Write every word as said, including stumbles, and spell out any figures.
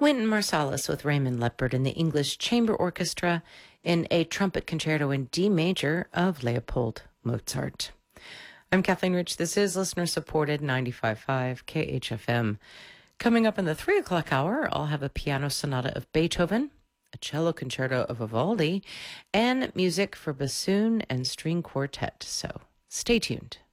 Wynton Marsalis with Raymond Leppard and the English Chamber Orchestra in a trumpet concerto in D major of Leopold Mozart. I'm Kathleen Rich. This is listener-supported ninety-five point five K H F M. Coming up in the three o'clock hour, I'll have a piano sonata of Beethoven, a cello concerto of Vivaldi, and music for bassoon and string quartet. So stay tuned.